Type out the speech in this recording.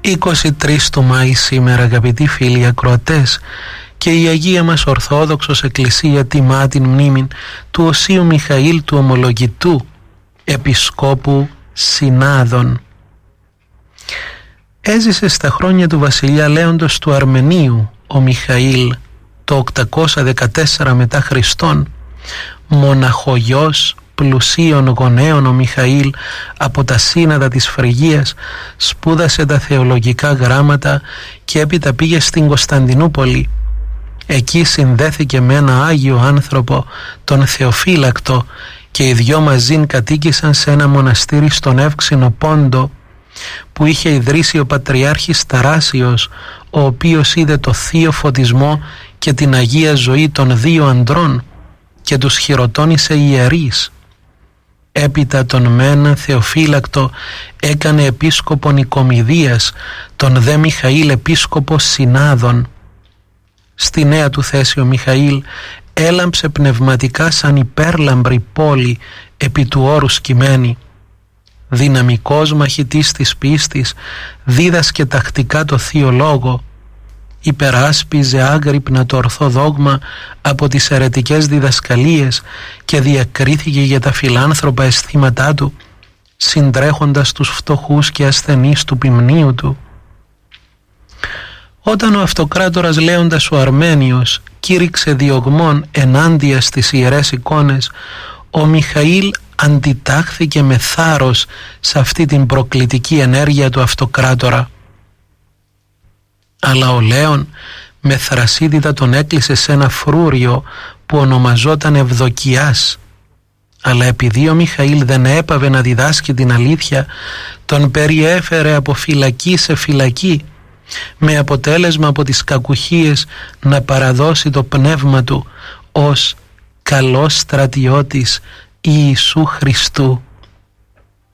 23 του Μάη σήμερα, αγαπητοί φίλοι ακροατές, και η Αγία μας Ορθόδοξος Εκκλησία τιμά την μνήμη του Οσίου Μιχαήλ του Ομολογητού, Επισκόπου Συνάδων. Έζησε στα χρόνια του βασιλιά Λέοντος του Αρμενίου ο Μιχαήλ το 814 μετά Χριστόν. Μοναχογιός πλουσίων γονέων ο Μιχαήλ από τα σύνατα της Φρυγίας σπούδασε τα θεολογικά γράμματα και έπειτα πήγε στην Κωνσταντινούπολη. Εκεί συνδέθηκε με ένα Άγιο άνθρωπο, τον Θεοφύλακτο, και οι δυο μαζί κατοίκησαν σε ένα μοναστήρι στον Εύξηνο Πόντο που είχε ιδρύσει ο Πατριάρχης Ταράσιος, ο οποίος είδε το θείο φωτισμό και την Αγία ζωή των δύο ανδρών και τους χειροτώνησε ιερείς. Έπειτα τον μεν Θεοφύλακτο έκανε επίσκοπον Οικομηδίας, τον δε Μιχαήλ επίσκοπο Συνάδων. Στη νέα του θέση ο Μιχαήλ έλαμψε πνευματικά σαν υπέρλαμπρη πόλη επί του όρου σκυμμένη. Δυναμικός μαχητής της πίστης, δίδασκε τακτικά το Θείο Λόγο, υπεράσπιζε άγρυπνα το ορθό δόγμα από τις αιρετικές διδασκαλίες και διακρίθηκε για τα φιλάνθρωπα αισθήματά του, συντρέχοντας τους φτωχούς και ασθενείς του ποιμνίου του. Όταν ο αυτοκράτορας Λέοντας ο Αρμένιος κήρυξε διωγμών ενάντια στις ιερές εικόνες, ο Μιχαήλ αντιτάχθηκε με θάρρος σε αυτή την προκλητική ενέργεια του αυτοκράτορα. Αλλά ο Λέων με θρασίτητα τον έκλεισε σε ένα φρούριο που ονομαζόταν Ευδοκιάς. Αλλά επειδή ο Μιχαήλ δεν έπαβε να διδάσκει την αλήθεια, τον περιέφερε από φυλακή σε φυλακή, με αποτέλεσμα από τις κακουχίες να παραδώσει το πνεύμα του ως καλός στρατιώτης Ιησού Χριστού.